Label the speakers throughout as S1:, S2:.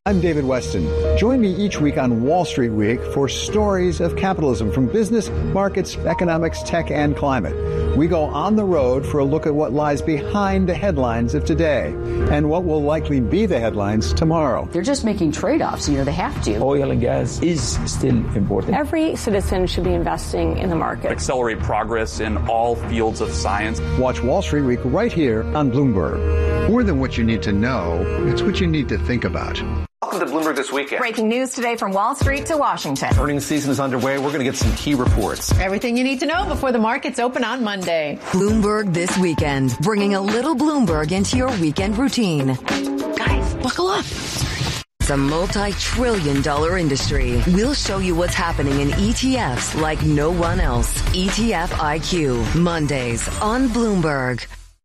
S1: I'm David Weston. Join me each week on Wall Street Week for stories of capitalism from business, markets, economics, tech, and climate. We go on the road for a look at what lies behind the headlines of today and what will likely be the headlines tomorrow.
S2: They're just making trade-offs. They have to.
S3: Oil and gas is still important.
S4: Every citizen should be investing in the market.
S5: Accelerate progress in all fields of science.
S1: Watch Wall Street Week right here on Bloomberg. More than what you need to know, it's what you need to think about.
S6: Welcome to Bloomberg This Weekend.
S7: Breaking news today from Wall Street to Washington.
S6: Earnings season is underway. We're going to get some key reports.
S8: Everything you need to know before the markets open on Monday.
S9: Bloomberg This Weekend, bringing a little Bloomberg into your weekend routine.
S8: Guys, buckle up.
S9: It's a multi-trillion-dollar industry. We'll show you what's happening in ETFs like no one else. ETF IQ, Mondays on Bloomberg.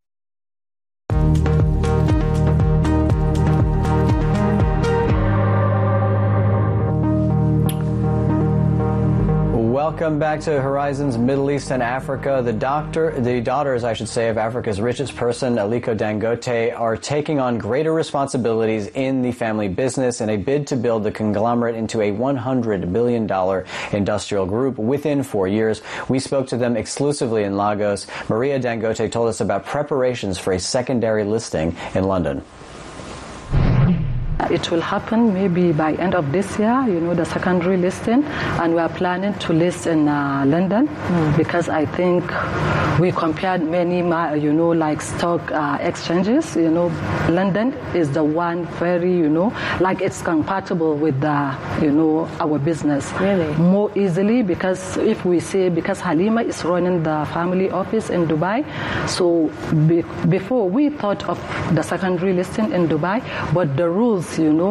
S10: Welcome back to Horizons Middle East and Africa. The daughters, of Africa's richest person, Aliko Dangote, are taking on greater responsibilities in the family business in a bid to build the conglomerate into a $100 billion industrial group within 4 years. We spoke to them exclusively in Lagos. Maria Dangote told us about preparations for a secondary listing in London.
S11: It will happen maybe by end of this year, the secondary listing, and we are planning to list in London because I think we compared many, like stock exchanges. London is the one very, it's compatible with our business.
S4: Really?
S11: More easily because because Halima is running the family office in Dubai, so before we thought of the secondary listing in Dubai, but the rules,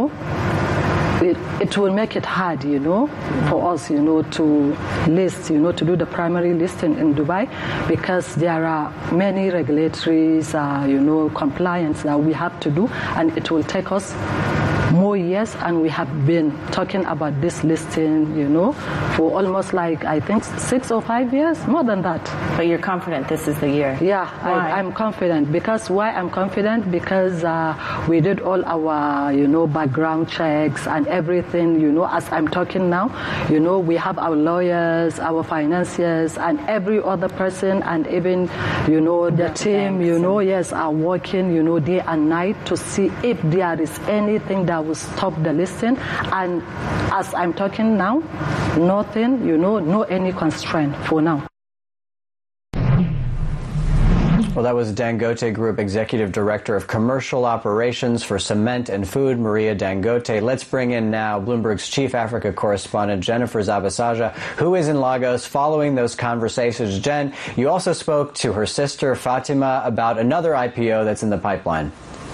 S11: it will make it hard, for us, to list, to do the primary listing in Dubai because there are many regulatories, compliance that we have to do, and it will take us more years, and we have been talking about this listing, for almost I think 6 or 5 years, more than that.
S4: But you're confident this is the year?
S11: Yeah, I'm confident. Because why I'm confident? Because we did all our, background checks and everything, as I'm talking now, we have our lawyers, our financiers, and every other person, and even, the team, are working, day and night to see if there is anything that will stop the listing. And as I'm talking now, nothing, no any constraint for now.
S10: Well, that was Dangote Group Executive Director of Commercial Operations for Cement and Food, Maria Dangote. Let's bring in now Bloomberg's Chief Africa Correspondent, Jennifer Zabasaja, who is in Lagos following those conversations. Jen, you also spoke to her sister, Fatima, about another IPO that's in the pipeline.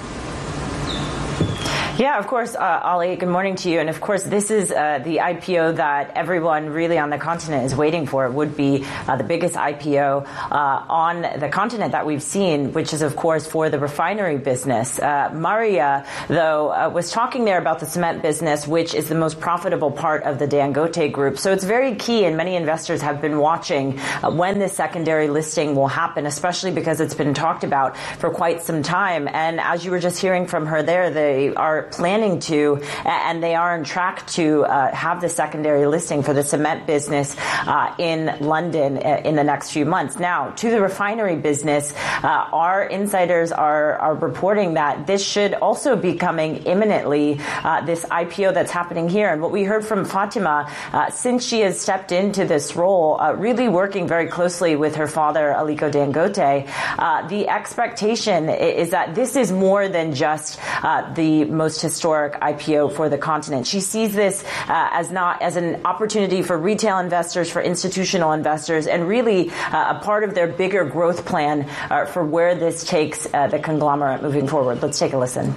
S4: Yeah, of course, Ali, good morning to you. And of course, this is the IPO that everyone really on the continent is waiting for. It would be the biggest IPO on the continent that we've seen, which is, of course, for the refinery business. Maria, though, was talking there about the cement business, which is the most profitable part of the Dangote Group. So it's very key, and many investors have been watching when this secondary listing will happen, especially because it's been talked about for quite some time. And as you were just hearing from her there, they are planning to, and they are on track to have the secondary listing for the cement business in London in the next few months. Now, to the refinery business, our insiders are reporting that this should also be coming imminently, this IPO that's happening here. And what we heard from Fatima, since she has stepped into this role, really working very closely with her father, Aliko Dangote, the expectation is that this is more than just the most historic IPO for the continent. She sees this as an opportunity for retail investors, for institutional investors, and really a part of their bigger growth plan for where this takes the conglomerate moving forward. Let's take a listen.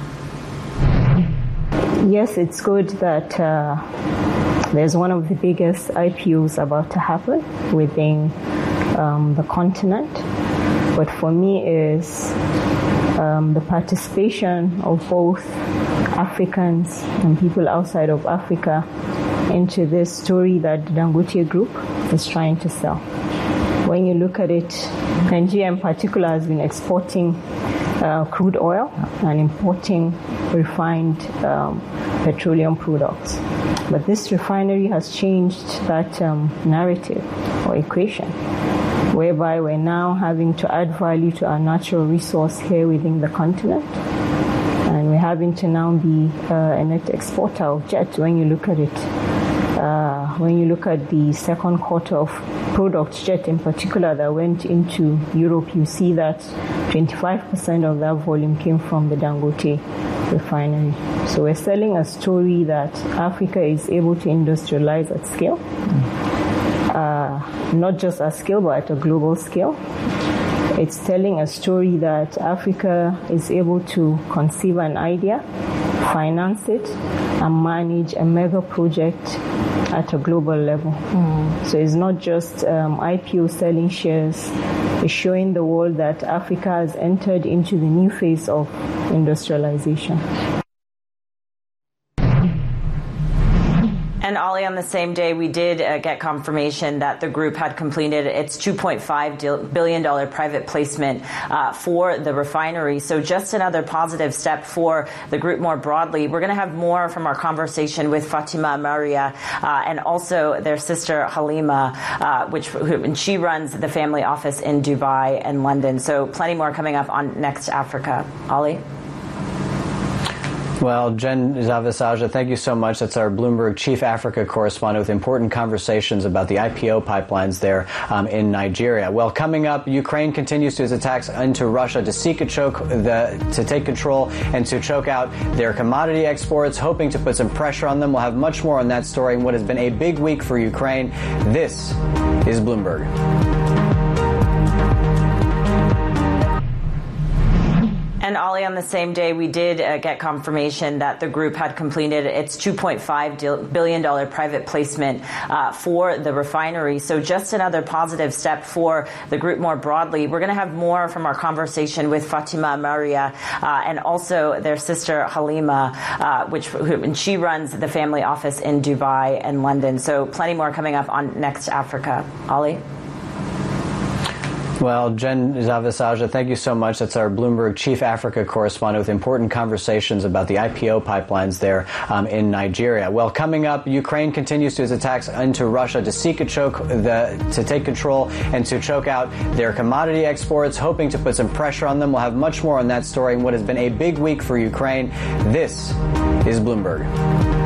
S12: Yes, it's good that there's one of the biggest IPOs about to happen within the continent. But for me is the participation of both Africans and people outside of Africa into this story that the Dangote Group is trying to sell. When you look at it, Nigeria in particular has been exporting crude oil and importing refined petroleum products. But this refinery has changed that narrative or equation, whereby we're now having to add value to our natural resource here within the continent. And we're having to now be a net exporter of jet when you look at it. When you look at the second quarter of products, jet in particular, that went into Europe, you see that 25% of that volume came from the Dangote refinery. So we're selling a story that Africa is able to industrialize at scale, not just at scale, but at a global scale. It's telling a story that Africa is able to conceive an idea, finance it, and manage a mega project at a global level. So it's not just IPO selling shares. It's showing the world that Africa has entered into the new phase of industrialization.
S4: And Ollie, on the same day, we did get confirmation that the group had completed its $2.5 billion private placement for the refinery. So just another positive step for the group more broadly. We're going to have more from our conversation with Fatima Maria and also their sister Halima, and she runs the family office in Dubai and London. So plenty more coming up on Next Africa. Ollie?
S10: Well, Jen Zavisaja, thank you so much. That's our Bloomberg Chief Africa correspondent with important conversations about the IPO pipelines there in Nigeria. Well, coming up, Ukraine continues its attacks into Russia to seek to take control and to choke out their commodity exports, hoping to put some pressure on them. We'll have much more on that story and what has been a big week for Ukraine. This is Bloomberg.
S4: And Ollie, on the same day, we did get confirmation that the group had completed its $2.5 billion private placement for the refinery. So just another positive step for the group more broadly. We're going to have more from our conversation with Fatima Maria and also their sister Halima, and she runs the family office in Dubai and London. So plenty more coming up on Next Africa. Ollie?
S10: Well, Jen Zavisaja, thank you so much. That's our Bloomberg Chief Africa correspondent with important conversations about the IPO pipelines there in Nigeria. Well, coming up, Ukraine continues its attacks into Russia to seek to take control and to choke out their commodity exports, hoping to put some pressure on them. We'll have much more on that story and what has been a big week for Ukraine. This is Bloomberg.